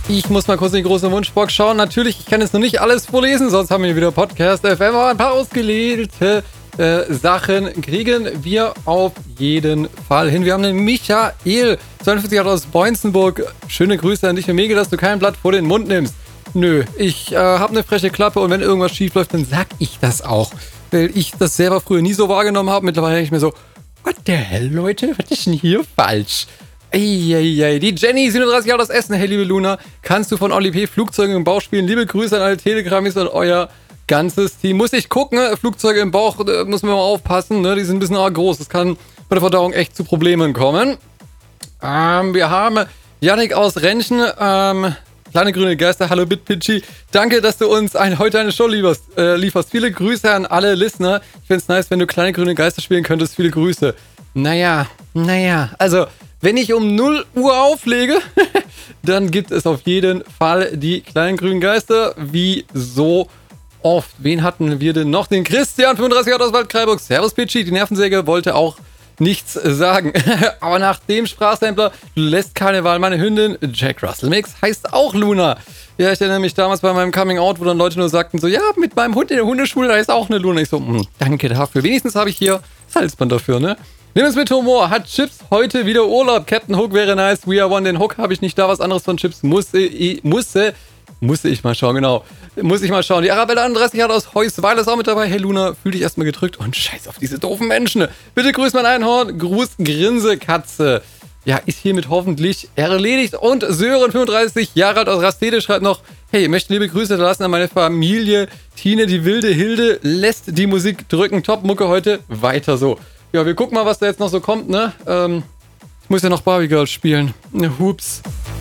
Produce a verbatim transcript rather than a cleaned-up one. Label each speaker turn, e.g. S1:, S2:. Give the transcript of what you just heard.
S1: Ich muss mal kurz in die große Wunschbox schauen. Natürlich, ich kann jetzt noch nicht alles vorlesen, sonst haben wir wieder Podcast F M, aber ein paar ausgewählte äh, Sachen kriegen wir auf jeden Fall hin. Wir haben den Michael, zweiundfünfzig Jahre aus Beunzenburg. Schöne Grüße an dich und Mege, dass du kein Blatt vor den Mund nimmst. Nö, ich äh, habe eine freche Klappe und wenn irgendwas schief läuft, dann sag ich das auch. Weil ich das selber früher nie so wahrgenommen habe. Mittlerweile denke ich mir so, what the hell, Leute, was ist denn hier falsch? Eieiei, die Jenny, siebenunddreißig Jahre aus Essen. Hey, liebe Luna, kannst du von Oli P. Flugzeuge im Bauch spielen? Liebe Grüße an alle Telegramis und euer ganzes Team. Muss ich gucken, ne? Flugzeuge im Bauch, da muss man mal aufpassen, ne? Die sind ein bisschen arg groß. Das kann bei der Verdauung echt zu Problemen kommen. Ähm, wir haben Yannick aus Rentchen, ähm, kleine grüne Geister, hallo BitPitchy. Danke, dass du uns ein, heute eine Show lieferst, äh, lieferst. Viele Grüße an alle Listener. Ich finde es nice, wenn du kleine grüne Geister spielen könntest. Viele Grüße. Naja, naja, also... Wenn ich um null Uhr auflege, dann gibt es auf jeden Fall die kleinen grünen Geister, wie so oft. Wen hatten wir denn noch? Den Christian, fünfunddreißig Jahre aus Waldkraiburg. Servus, Pitchy. Die Nervensäge wollte auch nichts sagen. Aber nach dem Sprachsampler, du lässt keine Wahl. Meine Hündin, Jack Russell Mix, heißt auch Luna. Ja, ich erinnere mich damals bei meinem Coming Out, wo dann Leute nur sagten so, ja, mit meinem Hund in der Hundeschule, da ist auch eine Luna. Ich so, mh, danke dafür. Wenigstens habe ich hier Salzband dafür, ne? Nimm es mit Humor. Hat Chips heute wieder Urlaub? Captain Hook wäre nice. We are one. Den Hook habe ich nicht da. Was anderes von Chips muss ich, musste, musste ich mal schauen, genau. Muss ich mal schauen. Die Arabella einunddreißig Jahre aus Heusweil ist auch mit dabei. Hey Luna, fühl dich erstmal gedrückt und scheiß auf diese doofen Menschen. Bitte grüß mein Einhorn. Gruß Grinsekatze. Ja, ist hiermit hoffentlich erledigt. Und Sören, fünfunddreißig Jahre alt aus Rastede, schreibt noch, hey, möchte liebe Grüße lassen an meine Familie. Tine, die wilde Hilde, lässt die Musik drücken. Top-Mucke heute. Weiter so. Ja, wir gucken mal, was da jetzt noch so kommt, ne? Ähm, ich muss ja noch Barbie Girl spielen. Hups.